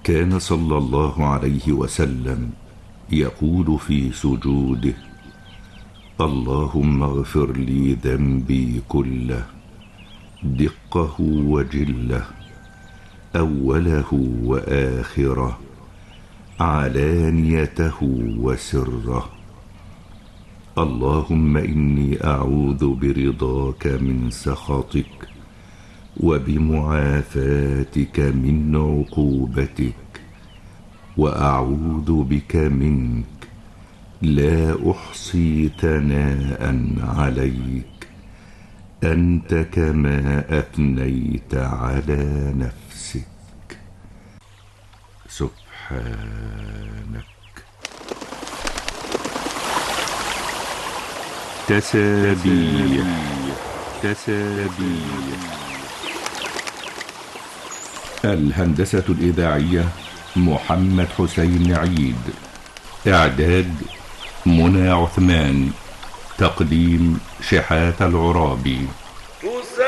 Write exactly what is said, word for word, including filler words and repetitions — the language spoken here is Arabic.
كان صلى الله عليه وسلم يقول في سجوده: اللهم اغفر لي ذنبي كله، دقه وجله، أوله وآخره، علانيته وسره. اللهم إني أعوذ برضاك من سخطك وبمعافاتك من عقوبتك، وأعوذ بك منك لا أحصي ثناء عليك، أنت كما أثنيت على نفسك. سبحانك. تسابيح تسابيح. الهندسة الإذاعية محمد حسين عيد، إعداد منى عثمان، تقديم شحات العرابي.